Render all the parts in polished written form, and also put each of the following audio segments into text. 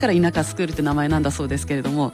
から田舎スクールって名前なんだそうですけれども、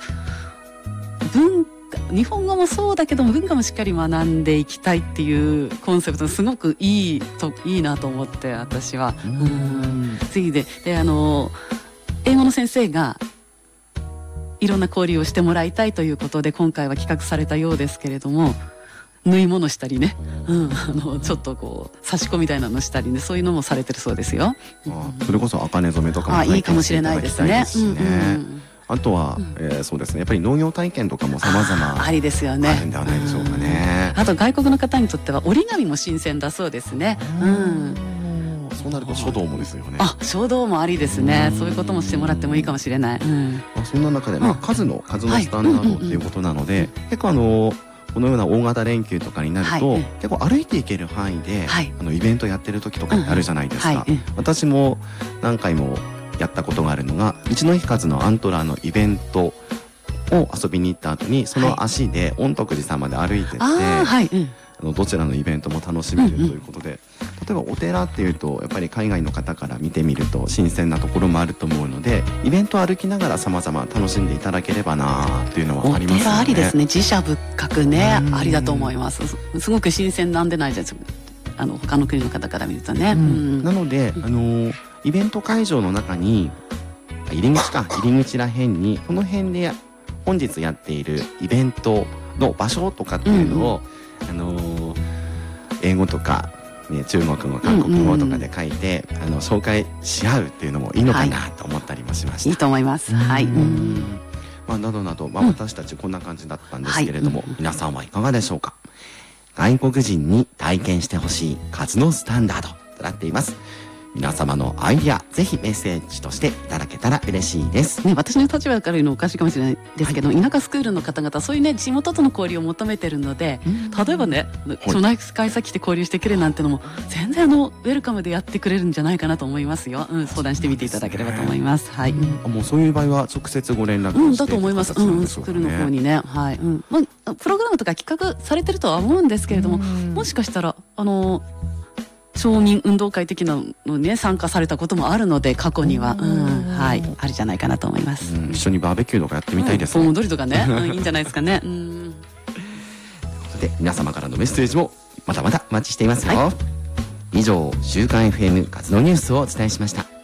日本語もそうだけど文化もしっかり学んでいきたいっていうコンセプトすごくいいなと思って、私は。次で英語の先生がいろんな交流をしてもらいたいということで今回は企画されたようですけれども、縫い物したりね、ちょっとこう差し子みたいなのしたりね、そういうのもされてるそうですよ。 それこそ茜染めとかもいいかもしれないですね。 あとは、そうですね、やっぱり農業体験とかも様々 ありですよね。 あるんではないでしょうかね。 あと外国の方にとっては折り紙も新鮮だそうですね。 そうなると書道もですよね。 書道もありですね。そういうこともしてもらってもいいかもしれない。 そんな中で、数のスタンダードっていうことなので、結構このような大型連休とかになると、結構歩いていける範囲で、イベントやってる時とかってあるじゃないですか。私も何回もやったことがあるのが、一ノ日数のアントラーのイベントを遊びに行った後に、その足で御徳寺さんまで歩いてって、どちらのイベントも楽しめるということで、例えばお寺っていうとやっぱり海外の方から見てみると新鮮なところもあると思うので、イベントを歩きながら様々楽しんでいただければなっていうのはありますよね。お寺ありですね。寺社仏閣ね、ありだと思います。すごく新鮮なんでないじゃないですか、他の国の方から見るとね。なのでイベント会場の中に入り口らへんに、この辺で本日やっているイベントの場所とかっていうのを、英語とか、中国語韓国語とかで書いて、紹介し合うっていうのもいいのかなと思ったりもしました。 いいと思います。などなど、私たちこんな感じだったんですけれども、皆さんはいかがでしょうか。外国人に体験してほしい活動スタンダードとなっています。皆様のアイデア、ぜひメッセージとしていただけたら嬉しいです。 私の立場から言うのおかしいかもしれないですけど、田舎スクールの方々、そういうね、地元との交流を求めてるので、例えばね、町内会さ来て交流してくれなんてのも、全然ウェルカムでやってくれるんじゃないかなと思いますよ。相談してみていただければと思います。 もうそういう場合は直接ご連絡してだと思います。スクールの方にね。プログラムとか企画されてるとは思うんですけれども、もしかしたら、町民運動会的なのに参加されたこともあるので、過去にはあるじゃないかなと思います。 一緒にバーベキューとかやってみたいですね。 盆踊りとかね、いいんじゃないですかね。ということで、皆様からのメッセージもまだまだお待ちしていますよ。以上、週刊 FM 活動ニュースをお伝えしました。